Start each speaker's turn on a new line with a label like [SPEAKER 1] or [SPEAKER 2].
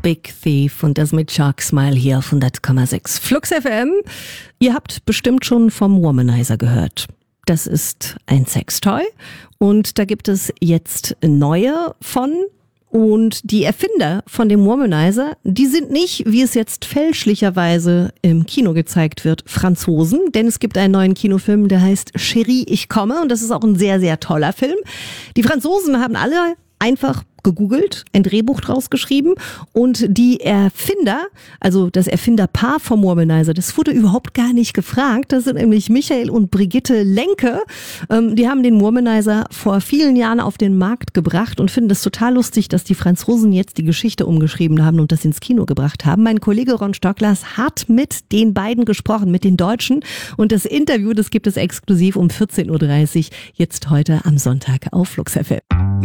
[SPEAKER 1] Big Thief und das mit Shark Smile hier auf 100,6 Flux FM. Ihr habt bestimmt schon vom Womanizer gehört. Das ist ein Sextoy und da gibt es jetzt neue von. Und die Erfinder von dem Womanizer, die sind nicht, wie es jetzt fälschlicherweise im Kino gezeigt wird, Franzosen. Denn es gibt einen neuen Kinofilm, der heißt Chérie, ich komme. Und das ist auch ein sehr, sehr toller Film. Die Franzosen haben alle einfach gegoogelt, ein Drehbuch draus geschrieben und die Erfinder, also das Erfinderpaar vom Womanizer, das wurde überhaupt gar nicht gefragt. Das sind nämlich Michael und Brigitte Lenke. Die haben den Womanizer vor vielen Jahren auf den Markt gebracht und finden es total lustig, dass die Franzosen jetzt die Geschichte umgeschrieben haben und das ins Kino gebracht haben. Mein Kollege Ron Stocklers hat mit den beiden gesprochen, mit den Deutschen, und das Interview, das gibt es exklusiv um 14.30 Uhr, jetzt heute am Sonntag auf Flux FM.